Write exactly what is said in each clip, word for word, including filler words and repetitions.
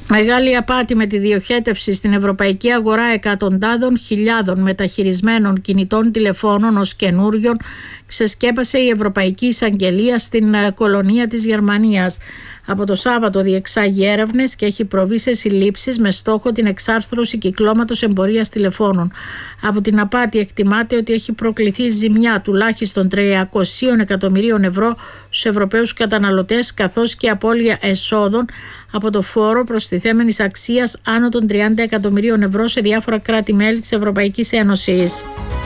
Μεγάλη απάτη με τη διοχέτευση στην ευρωπαϊκή αγορά εκατοντάδων χιλιάδων μεταχειρισμένων κινητών τηλεφώνων ως καινούριων ξεσκέπασε η Ευρωπαϊκή Εισαγγελία στην κολονία της Γερμανίας. Από το Σάββατο διεξάγει έρευνες και έχει προβεί σε συλλήψεις με στόχο την εξάρθρωση κυκλώματος εμπορίας τηλεφώνων. Από την απάτη εκτιμάται ότι έχει προκληθεί ζημιά τουλάχιστον τριακόσια εκατομμυρίων ευρώ στους Ευρωπαίους καταναλωτές, καθώς και απώλεια εσόδων από το φόρο προστιθέμενης αξίας άνω των τριάντα εκατομμυρίων ευρώ σε διάφορα κράτη-μέλη της Ευρωπαϊκής Ένωσης.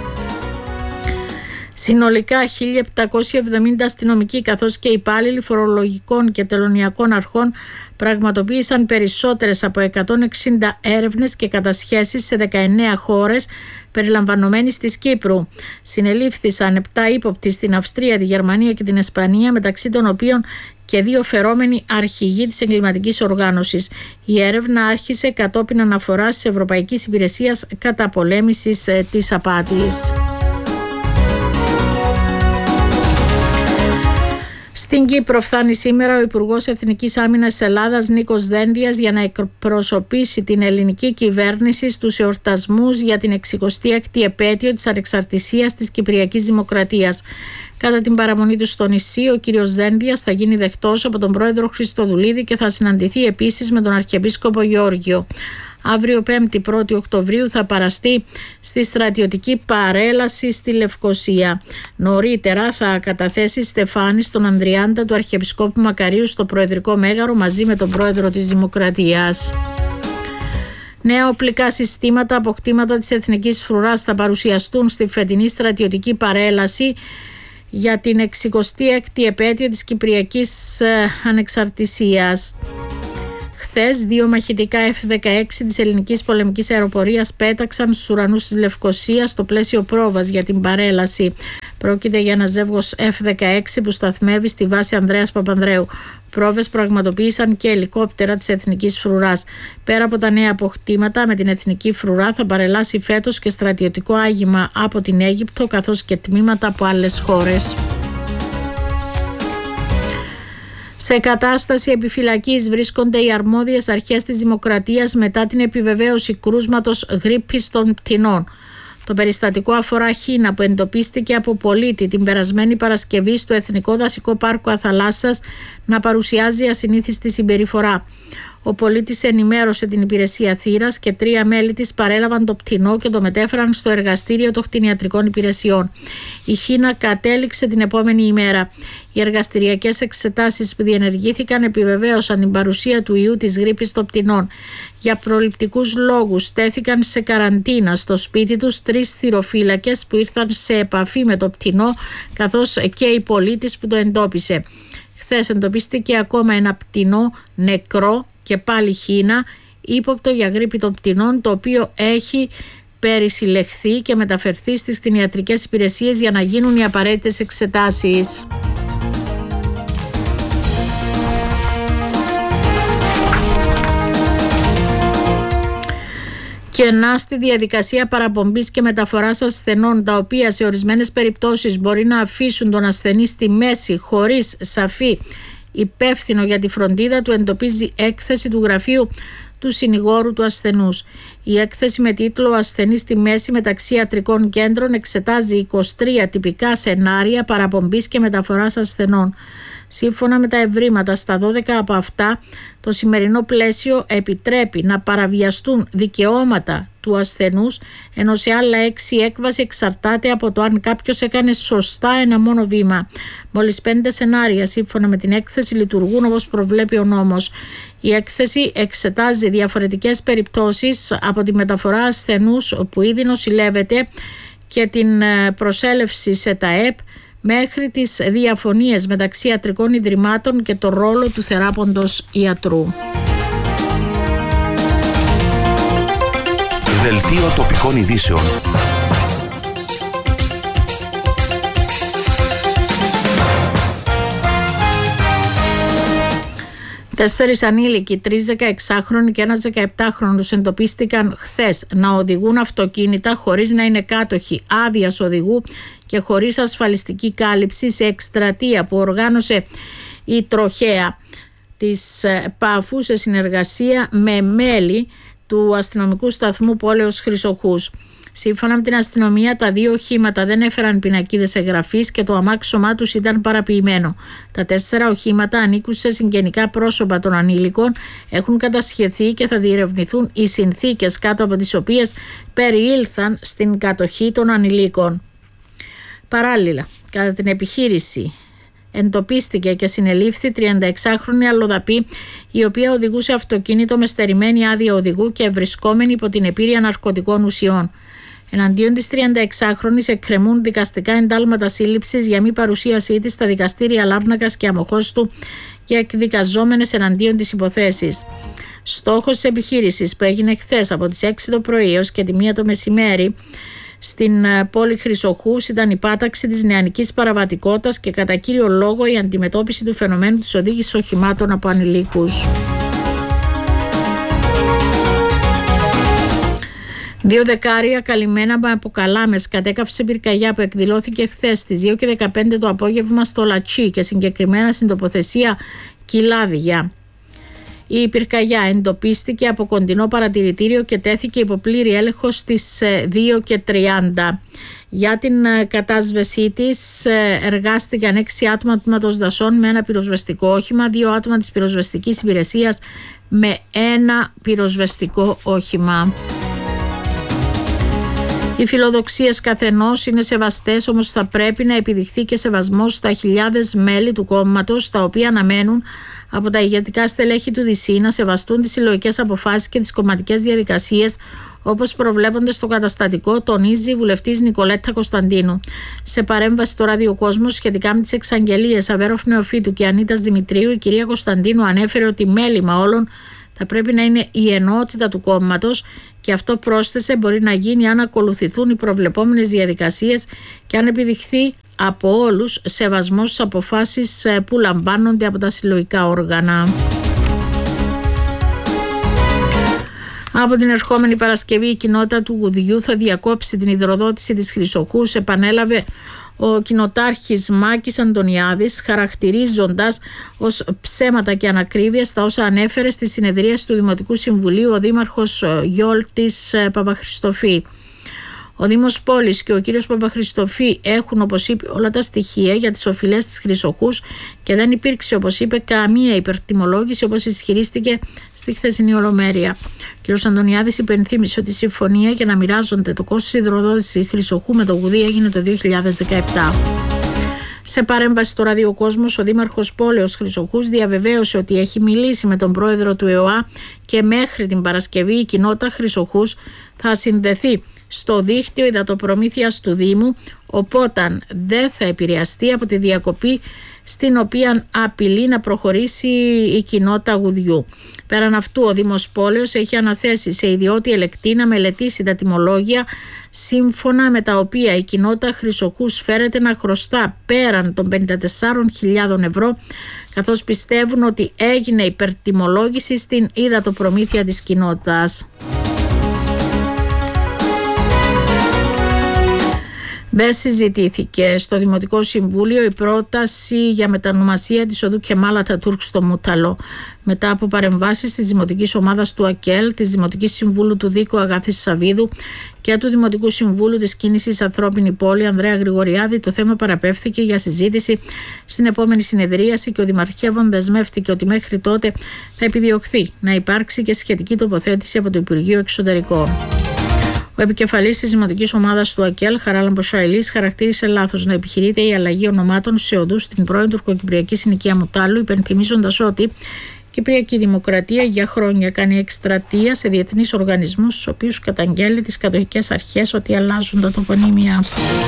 Συνολικά χίλια επτακόσιοι εβδομήντα αστυνομικοί καθώς και υπάλληλοι φορολογικών και τελωνειακών αρχών πραγματοποίησαν περισσότερες από εκατόν εξήντα έρευνες και κατασχέσεις σε δεκαεννέα χώρες περιλαμβανομένης της Κύπρου. Συνελήφθησαν επτά ύποπτοι στην Αυστρία, τη Γερμανία και την Ισπανία, μεταξύ των οποίων και δύο φερόμενοι αρχηγοί της εγκληματικής οργάνωσης. Η έρευνα άρχισε κατόπιν αναφοράς της Ευρωπαϊκής Υπηρεσίας Καταπολέμησης της Απάτης. Στην Κύπρο φτάνει σήμερα ο Υπουργός Εθνικής Άμυνας της Ελλάδας Νίκος Δένδιας για να εκπροσωπήσει την ελληνική κυβέρνηση στους εορτασμούς για την εξηκοστή έκτη επέτειο της ανεξαρτησίας της Κυπριακής Δημοκρατίας. Κατά την παραμονή του στο νησί, ο κύριος Δένδιας θα γίνει δεκτός από τον πρόεδρο Χριστοδουλίδη και θα συναντηθεί επίσης με τον Αρχιεπίσκοπο Γεώργιο. Αύριο πέμπτη πρώτη Οκτωβρίου θα παραστεί στη στρατιωτική παρέλαση στη Λευκοσία. Νωρίτερα θα καταθέσει στεφάνι στον Ανδριάντα του Αρχιεπισκόπου Μακαρίου στο Προεδρικό Μέγαρο μαζί με τον πρόεδρο της Δημοκρατίας. Νέα οπλικά συστήματα, αποκτήματα της Εθνικής Φρουράς θα παρουσιαστούν στη φετινή στρατιωτική παρέλαση για την εξηκοστή έκτη επέτειο της Κυπριακής Ανεξαρτησίας. Χθες, δύο μαχητικά εφ δεκαέξι της ελληνικής πολεμικής αεροπορίας πέταξαν στους ουρανούς της Λευκοσίας στο πλαίσιο πρόβας για την παρέλαση. Πρόκειται για ένα ζεύγος εφ δεκαέξι που σταθμεύει στη βάση Ανδρέας Παπανδρέου. Πρόβες πραγματοποίησαν και ελικόπτερα της Εθνικής Φρουράς. Πέρα από τα νέα αποκτήματα, με την Εθνική Φρουρά θα παρελάσει φέτος και στρατιωτικό άγημα από την Αίγυπτο, καθώς και τμήματα από άλλες χώρες. Σε κατάσταση επιφυλακής βρίσκονται οι αρμόδιες αρχές της Δημοκρατίας μετά την επιβεβαίωση κρούσματος γρίπης των πτηνών. Το περιστατικό αφορά χίνα που εντοπίστηκε από πολίτη την περασμένη Παρασκευή στο Εθνικό Δασικό Πάρκο Αθαλάσσας να παρουσιάζει ασυνήθιστη συμπεριφορά. Ο πολίτης ενημέρωσε την υπηρεσία θύρας και τρία μέλη της παρέλαβαν το πτηνό και το μετέφεραν στο εργαστήριο των κτηνιατρικών υπηρεσιών. Η χίνα κατέληξε την επόμενη ημέρα. Οι εργαστηριακές εξετάσεις που διενεργήθηκαν επιβεβαίωσαν την παρουσία του ιού της γρίπης των πτηνών. Για προληπτικούς λόγους στέθηκαν σε καραντίνα στο σπίτι τους τρεις θυροφύλακες που ήρθαν σε επαφή με το πτηνό, καθώς και η πολίτης που το εντόπισε. Χθες εντοπίστηκε ακόμα ένα πτηνό νεκρό και πάλι χίνα, ύποπτο για γρίπη των πτηνών, το οποίο έχει περισυλλεχθεί και μεταφερθεί στις κτηνιατρικές υπηρεσίες για να γίνουν οι απαραίτητες εξετάσεις. Κενά στη διαδικασία παραπομπής και μεταφοράς ασθενών, τα οποία σε ορισμένες περιπτώσεις μπορεί να αφήσουν τον ασθενή στη μέση χωρίς σαφή υπεύθυνο για τη φροντίδα του, εντοπίζει έκθεση του γραφείου του συνηγόρου του ασθενούς. Η έκθεση με τίτλο «Ασθενή στη μέση μεταξύ ιατρικών κέντρων» εξετάζει είκοσι τρία τυπικά σενάρια παραπομπής και μεταφοράς ασθενών. Σύμφωνα με τα ευρήματα, στα δώδεκα από αυτά, το σημερινό πλαίσιο επιτρέπει να παραβιαστούν δικαιώματα του ασθενούς, ενώ σε άλλα έξι η έκβαση εξαρτάται από το αν κάποιος έκανε σωστά ένα μόνο βήμα. Μόλις πέντε σενάρια, σύμφωνα με την έκθεση, λειτουργούν όπως προβλέπει ο νόμος. Η έκθεση εξετάζει διαφορετικές περιπτώσεις, από τη μεταφορά ασθενούς που ήδη νοσηλεύεται και την προσέλευση σε ΤΑΕΠ, μέχρι τις διαφωνίες μεταξύ ιατρικών ιδρυμάτων και το ρόλο του θεράποντος ιατρού. Δελτίο τοπικών ειδήσεων. Τέσσερις ανήλικοι, τρεις δεκαεξάχρονοι και ένας δεκαεπτάχρονος εντοπίστηκαν χθες να οδηγούν αυτοκίνητα χωρίς να είναι κάτοχοι άδειας οδηγού και χωρίς ασφαλιστική κάλυψη σε εκστρατεία που οργάνωσε η Τροχέα. της Πάφου σε συνεργασία με μέλη του αστυνομικού σταθμού Πόλεως Χρυσοχούς. Σύμφωνα με την αστυνομία, τα δύο οχήματα δεν έφεραν πινακίδες εγγραφής και το αμάξωμά τους ήταν παραποιημένο. Τα τέσσερα οχήματα ανήκουν σε συγγενικά πρόσωπα των ανήλικων, έχουν κατασχεθεί και θα διερευνηθούν οι συνθήκες κάτω από τις οποίες περιήλθαν στην κατοχή των ανηλίκων. Παράλληλα, κατά την επιχείρηση εντοπίστηκε και συνελήφθη τριανταεξάχρονη αλλοδαπή, η οποία οδηγούσε αυτοκίνητο με στερημένη άδεια οδηγού και βρισκόμενη υπό την επίρρεια ναρκωτικών ουσιών. Εναντίον της τριανταεξάχρονης εκκρεμούν δικαστικά εντάλματα σύλληψης για μη παρουσίασή της στα δικαστήρια Λάρνακας και Αμοχώστου και εκδικαζόμενες εναντίον της υποθέσεις. Στόχος της επιχείρησης, που έγινε χθες από τις έξι το πρωί έως και τη μία το μεσημέρι στην πόλη Χρυσοχούς, ήταν η πάταξη της νεανικής παραβατικότητας και κατά κύριο λόγο η αντιμετώπιση του φαινομένου της οδήγησης οχημάτων από ανηλίκους. Δύο δεκάρια καλυμμένα με αποκαλάμες κατέκαυσε πυρκαγιά που εκδηλώθηκε χθες στις δύο και δεκαπέντε το απόγευμα στο Λατσί και συγκεκριμένα στην τοποθεσία Κιλάδια. Η πυρκαγιά εντοπίστηκε από κοντινό παρατηρητήριο και τέθηκε υπό πλήρη έλεγχο στις δύο και τριάντα. Για την κατάσβεσή της εργάστηκαν έξι άτομα του Τμήματος Δασών με ένα πυροσβεστικό όχημα, δύο άτομα της πυροσβεστικής υπηρεσίας με ένα πυροσβεστικό όχημα. Οι φιλοδοξίες καθενός είναι σεβαστές, όμως θα πρέπει να επιδειχθεί και σεβασμός στα χιλιάδες μέλη του κόμματος, τα οποία αναμένουν από τα ηγετικά στελέχη του ΔΣ να σεβαστούν τις συλλογικές αποφάσεις και τις κομματικές διαδικασίες όπως προβλέπονται στο καταστατικό, τονίζει η βουλευτής Νικολέτα Κωνσταντίνου. Σε παρέμβαση στο ραδιοκόσμος σχετικά με τις εξαγγελίες Αβέροφ Νεοφύτου και Ανίτας Δημητρίου, η κυρία Κωνσταντίνου ανέφερε ότι μέλημα όλων θα πρέπει να είναι η ενότητα του κόμματος και αυτό, πρόσθεσε, μπορεί να γίνει αν ακολουθηθούν οι προβλεπόμενες διαδικασίες και αν επιδειχθεί από όλους σεβασμός στις αποφάσεις που λαμβάνονται από τα συλλογικά όργανα. Από την ερχόμενη Παρασκευή η κοινότητα του Γουδιού θα διακόψει την υδροδότηση της Χρυσοχούς, επανέλαβε ο κοινοτάρχης Μάκης Αντωνιάδης, χαρακτηρίζοντας ως ψέματα και ανακρίβεια στα όσα ανέφερε στη συνεδρίαση του Δημοτικού Συμβουλίου ο Δήμαρχος Γιόλτης Παπαχριστοφή. Ο Δήμος Πόλης και ο κύριος Παπαχριστοφή έχουν, όπως είπε, όλα τα στοιχεία για τις οφειλές της Χρυσοχούς και δεν υπήρξε, όπως είπε, καμία υπερτιμολόγηση, όπως ισχυρίστηκε στη χθεσινή ολομέλεια. Ο κύριος Αντωνιάδης υπενθύμησε ότι η συμφωνία για να μοιράζονται το κόστος υδροδότησης Χρυσοχού με το Γουδί έγινε το δύο χιλιάδες δεκαεπτά. Σε παρέμβαση στο ραδιοκόσμος, ο Δήμαρχος Πόλεως Χρυσοχούς διαβεβαίωσε ότι έχει μιλήσει με τον πρόεδρο του ΕΟΑ και μέχρι την Παρασκευή η κοινότητα Χρυσοχούς θα συνδεθεί στο δίκτυο υδατοπρομήθειας του Δήμου, οπότε δεν θα επηρεαστεί από τη διακοπή στην οποία απειλεί να προχωρήσει η κοινότητα Γουδιού. Πέραν αυτού, ο Δήμος Πόλεως έχει αναθέσει σε ιδιώτη ελεκτή να μελετήσει τα τιμολόγια σύμφωνα με τα οποία η κοινότητα Χρυσοχούς φέρεται να χρωστά πέραν των πενήντα τεσσάρων χιλιάδων ευρώ, καθώς πιστεύουν ότι έγινε υπερτιμολόγηση στην υδατοπρομήθεια της κοινότητας. Δεν συζητήθηκε στο Δημοτικό Συμβούλιο η πρόταση για μετανομασία της οδού Κεμάλ Ατατούρκ στο Μούταλο. Μετά από παρεμβάσεις της Δημοτικής Ομάδας του ΑΚΕΛ, της Δημοτικής Συμβούλου του Δίκου Αγάθης Σαββίδου και του Δημοτικού Συμβούλου της Κίνησης Ανθρώπινη Πόλη Ανδρέα Γρηγοριάδη, το θέμα παραπέμφθηκε για συζήτηση στην επόμενη συνεδρίαση και ο Δημαρχεύων δεσμεύτηκε ότι μέχρι τότε θα επιδιωχθεί να υπάρξει και σχετική τοποθέτηση από το Υπουργείο Εξωτερικών. Ο επικεφαλής της Δημοτικής Ομάδας του ΑΚΕΛ, Χαράλαμπος Σαηλής, χαρακτήρισε λάθος να επιχειρείται η αλλαγή ονομάτων σε οδούς στην πρώην τουρκοκυπριακή συνοικία Μουτάλου, υπενθυμίζοντας ότι η Κυπριακή Δημοκρατία για χρόνια κάνει εκστρατεία σε διεθνείς οργανισμούς, στους οποίους καταγγέλει τις κατοχικές αρχές ότι αλλάζουν τα τοπονύμια.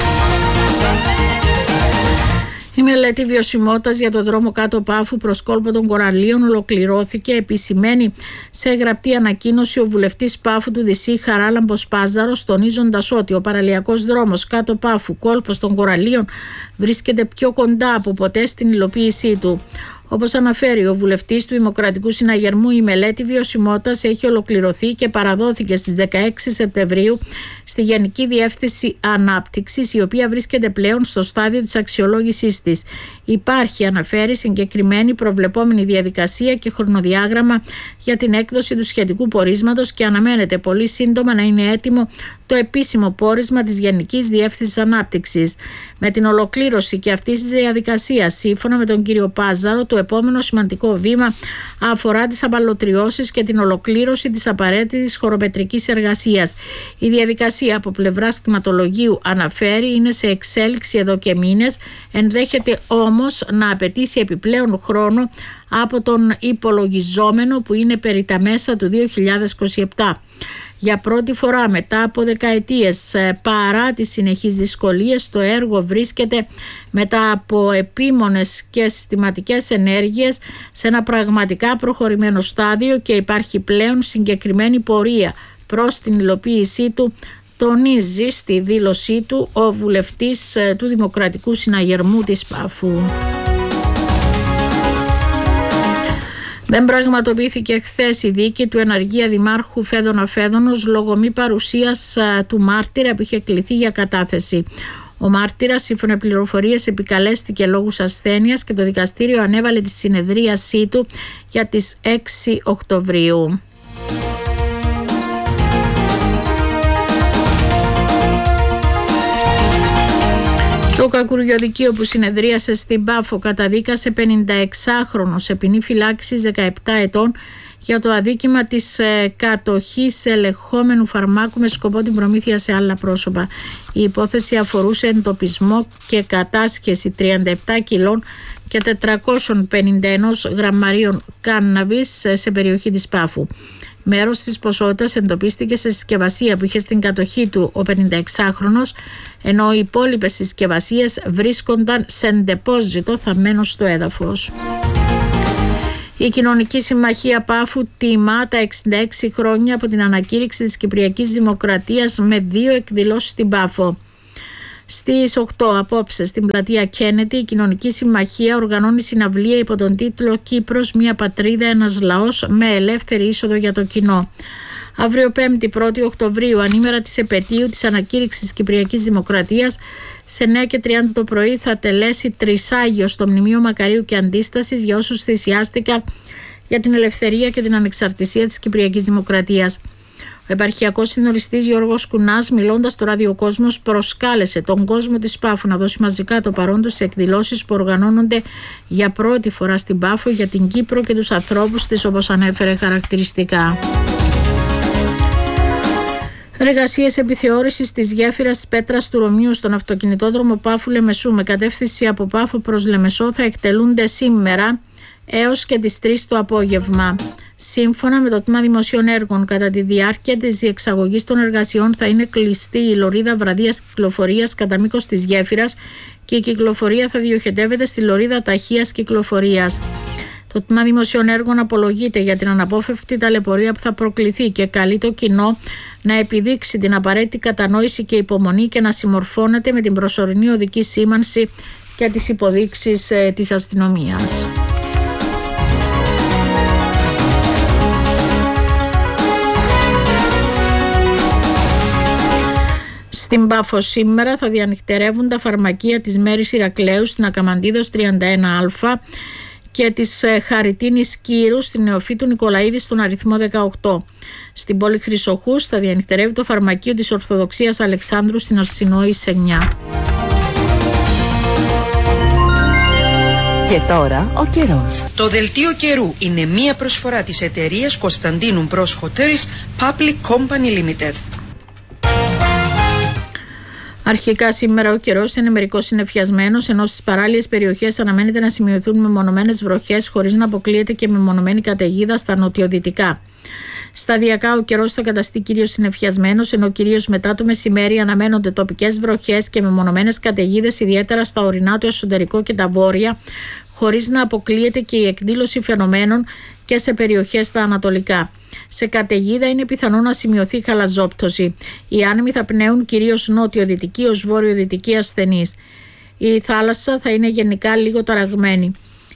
Η μελέτη βιωσιμότητας για το δρόμο κάτω Πάφου προς κόλπο των Κοραλίων ολοκληρώθηκε, επισημαίνει σε γραπτή ανακοίνωση ο βουλευτής Πάφου του ΔΣ Χαράλαμπος Πάζαρος, τονίζοντας ότι ο παραλιακός δρόμος κάτω Πάφου κόλπος των Κοραλίων βρίσκεται πιο κοντά από ποτέ στην υλοποίησή του. Όπως αναφέρει ο βουλευτής του Δημοκρατικού Συναγερμού, η μελέτη βιωσιμότητας έχει ολοκληρωθεί και παραδόθηκε στις δεκαέξι Σεπτεμβρίου στη Γενική Διεύθυνση Ανάπτυξης, η οποία βρίσκεται πλέον στο στάδιο της αξιολόγησής της. Υπάρχει, αναφέρει, συγκεκριμένη προβλεπόμενη διαδικασία και χρονοδιάγραμμα για την έκδοση του σχετικού πορίσματος και αναμένεται πολύ σύντομα να είναι έτοιμο το επίσημο πόρισμα της Γενικής Διεύθυνσης Ανάπτυξης. Με την ολοκλήρωση και αυτής της διαδικασίας, σύμφωνα με τον κύριο Πάζαρο, το επόμενο σημαντικό βήμα αφορά τις απαλωτριώσεις και την ολοκλήρωση της απαραίτητης χωρομετρικής εργασίας. Η διαδικασία από πλευράς κτηματολογίου, αναφέρει, είναι σε εξέλιξη εδώ και μήνες, ενδέχεται όμως να απαιτήσει επιπλέον χρόνο από τον υπολογιζόμενο που είναι περί τα μέσα του δύο χιλιάδες είκοσι επτά. Για πρώτη φορά μετά από δεκαετίες, παρά τις συνεχείς δυσκολίες, το έργο βρίσκεται μετά από επίμονες και συστηματικές ενέργειες σε ένα πραγματικά προχωρημένο στάδιο και υπάρχει πλέον συγκεκριμένη πορεία προς την υλοποίησή του, τονίζει στη δήλωσή του ο βουλευτής του Δημοκρατικού Συναγερμού της Πάφου. Δεν πραγματοποιήθηκε χθες η δίκη του εναργία δημάρχου Φέδωνα Φέδωνος λόγω μη παρουσίας του μάρτυρα που είχε κληθεί για κατάθεση. Ο μάρτυρας, σύμφωνα με πληροφορίες, επικαλέστηκε λόγους ασθένειας και το δικαστήριο ανέβαλε τη συνεδρίασή του για τις έξι Οκτωβρίου. Το κακουριοδικείο που συνεδρίασε στην Πάφο καταδίκασε πενηνταεξάχρονο σε ποινή φυλάκισης δεκαεπτά ετών για το αδίκημα της ε, κατοχής ελεγχόμενου φαρμάκου με σκοπό την προμήθεια σε άλλα πρόσωπα. Η υπόθεση αφορούσε εντοπισμό και κατάσχεση τριάντα επτά κιλών και τετρακόσιων πενήντα ένα γραμμαρίων κάνναβης σε περιοχή της Πάφου. Μέρος της ποσότητας εντοπίστηκε σε συσκευασία που είχε στην κατοχή του ο πενηνταεξάχρονος, ενώ οι υπόλοιπες συσκευασίες βρίσκονταν σε ντεπόζιτο θαμμένο στο έδαφος. Η Κοινωνική Συμμαχία Πάφου τιμά τα εξήντα έξι χρόνια από την ανακήρυξη της Κυπριακής Δημοκρατίας με δύο εκδηλώσεις στην Πάφο. Στις οκτώ απόψε στην πλατεία Κέννετι, η Κοινωνική Συμμαχία οργανώνει συναυλία υπό τον τίτλο «Κύπρος, μια πατρίδα, ένας λαός» με ελεύθερη είσοδο για το κοινό. Αύριο πέμπτη πρώτη Οκτωβρίου, ανήμερα της επετείου της ανακήρυξης της Κυπριακής Δημοκρατίας, σε εννιά και τριάντα το πρωί θα τελέσει τρισάγιο στο Μνημείο Μακαρίου και Αντίστασης για όσους θυσιάστηκαν για την ελευθερία και την ανεξαρτησία της Κυπριακής Δημοκρατίας. Ο επαρχιακός συνοριστής Γιώργος Κουνάς, μιλώντας στο ραδιοκόσμος, προσκάλεσε τον κόσμο της Πάφου να δώσει μαζικά το παρόν του σε εκδηλώσεις που οργανώνονται για πρώτη φορά στην Πάφο για την Κύπρο και τους ανθρώπους της, όπως ανέφερε χαρακτηριστικά. Εργασίες επιθεώρησης της γέφυρας Πέτρας του Ρωμιού στον αυτοκινητόδρομο Πάφου Λεμεσού με κατεύθυνση από Πάφο προς Λεμεσό θα εκτελούνται σήμερα έως και τις τρεις το απόγευμα. Σύμφωνα με το Τμήμα Δημοσίων Έργων, κατά τη διάρκεια της διεξαγωγής των εργασιών θα είναι κλειστή η λωρίδα βραδίας κυκλοφορίας κατά μήκος της γέφυρας και η κυκλοφορία θα διοχετεύεται στη λωρίδα ταχείας κυκλοφορίας. Το Τμήμα Δημοσίων Έργων απολογείται για την αναπόφευκτη ταλαιπωρία που θα προκληθεί και καλεί το κοινό να επιδείξει την απαραίτητη κατανόηση και υπομονή και να συμμορφώνεται με την προσωρινή οδική σήμανση και τις υποδείξεις ε, της αστυνομίας. Στην Πάφο σήμερα θα διανυχτερεύουν τα φαρμακεία της Μέρης Ηρακλέου στην Ακαμαντίδος τριάντα ένα Α και της Χαριτίνης Κύρου στην Νεοφύτου Νικολαίδη στον αριθμό δεκαοκτώ. Στην πόλη Χρυσοχούς θα διανυχτερεύει το φαρμακείο της Ορθοδοξίας Αλεξάνδρου στην Αρσινόης εννιά. Και τώρα ο καιρός. Το δελτίο καιρού είναι μία προσφορά της εταιρείας Κωνσταντίνου Μπρος Hotels Public Company Limited. Αρχικά σήμερα ο καιρός είναι μερικώς συννεφιασμένος, ενώ στις παράλιες περιοχές αναμένεται να σημειωθούν μεμονωμένες βροχές χωρίς να αποκλείεται και μεμονωμένη καταιγίδα στα νοτιοδυτικά. Σταδιακά ο καιρός θα καταστεί κυρίως συννεφιασμένος, ενώ κυρίως μετά το μεσημέρι αναμένονται τοπικές βροχές και μεμονωμένες καταιγίδες, ιδιαίτερα στα ορεινά, το εσωτερικό και τα βόρεια, χωρίς να αποκλείεται και η εκδήλωση φαινομένων και σε περιοχές στα ανατολικά. Σε καταιγίδα είναι πιθανό να σημειωθεί χαλαζόπτωση. Οι άνεμοι θα πνέουν κυρίως νότιο-δυτική ως βόρειο-δυτική ασθενής. Η θάλασσα θα είναι γενικά λίγο ταραγμένη.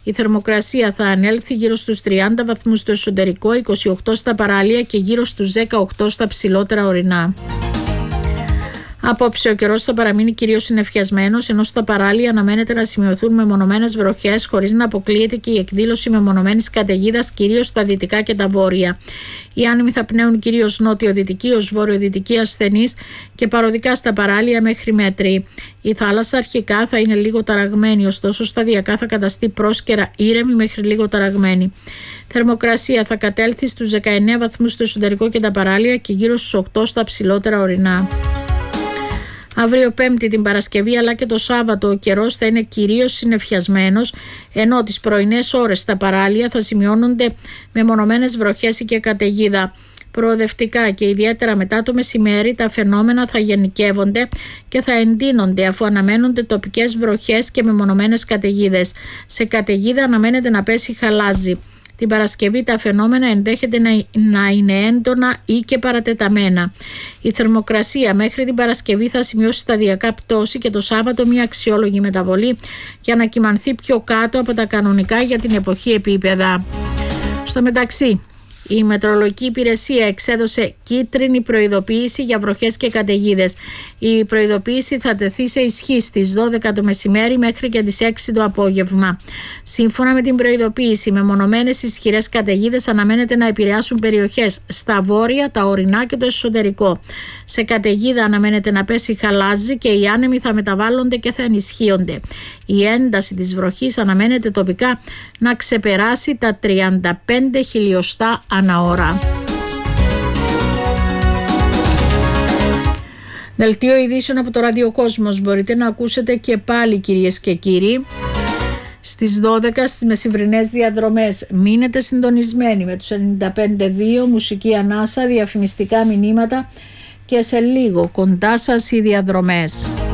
Η θερμοκρασία θα ανέλθει γύρω στους τριάντα βαθμούς στο εσωτερικό, είκοσι οκτώ στα παράλια και γύρω στους δεκαοκτώ στα ψηλότερα ορεινά. Απόψε ο καιρός θα παραμείνει κυρίως συννεφιασμένος, ενώ στα παράλια αναμένεται να σημειωθούν μεμονωμένες βροχές, χωρίς να αποκλείεται και η εκδήλωση μεμονωμένης καταιγίδας, κυρίως στα δυτικά και τα βόρεια. Οι άνεμοι θα πνέουν κυρίως νότιο-δυτικοί ως βορειοδυτικοί ασθενείς και παροδικά στα παράλια μέχρι μέτρη. Η θάλασσα αρχικά θα είναι λίγο ταραγμένη, ωστόσο σταδιακά θα καταστεί πρόσκαιρα ήρεμη μέχρι λίγο ταραγμένη. Θερμοκρασία θα κατέλθει στους δεκαεννέα βαθμούς στο εσωτερικό και τα παράλια και γύρω στους οκτώ στα ψηλότερα ορεινά. Αύριο Πέμπτη, την Παρασκευή αλλά και το Σάββατο ο καιρός θα είναι κυρίως συννεφιασμένος, ενώ τις πρωινές ώρες στα παράλια θα σημειώνονται μεμονωμένες βροχές και καταιγίδα. Προοδευτικά και ιδιαίτερα μετά το μεσημέρι τα φαινόμενα θα γενικεύονται και θα εντείνονται, αφού αναμένονται τοπικές βροχές και μεμονωμένες καταιγίδες. Σε καταιγίδα αναμένεται να πέσει χαλάζι. Την Παρασκευή τα φαινόμενα ενδέχεται να, να είναι έντονα ή και παρατεταμένα. Η θερμοκρασία μέχρι την Παρασκευή θα σημειώσει σταδιακά πτώση και το Σάββατο μια αξιόλογη μεταβολή για να κυμανθεί πιο κάτω από τα κανονικά για την εποχή επίπεδα. Στο μεταξύ, η Μετεωρολογική Υπηρεσία εξέδωσε κίτρινη προειδοποίηση για βροχές και καταιγίδες. Η προειδοποίηση θα τεθεί σε ισχύ στις δώδεκα το μεσημέρι μέχρι και τις έξι το απόγευμα. Σύμφωνα με την προειδοποίηση, μεμονωμένες ισχυρές καταιγίδες αναμένεται να επηρεάσουν περιοχές στα βόρεια, τα ορεινά και το εσωτερικό. Σε καταιγίδα αναμένεται να πέσει χαλάζι και οι άνεμοι θα μεταβάλλονται και θα ενισχύονται. Η ένταση της βροχής αναμένεται τοπικά να ξεπεράσει τα τριάντα πέντε χιλιοστά ανά ώρα. Δελτίο ειδήσεων από το Ραδιοκόσμος μπορείτε να ακούσετε και πάλι, κυρίες και κύριοι, στις δώδεκα στις μεσημβρινές διαδρομές. Μείνετε συντονισμένοι με τους ενενήντα πέντε δύο, μουσική ανάσα, διαφημιστικά μηνύματα και σε λίγο κοντά σας οι διαδρομές.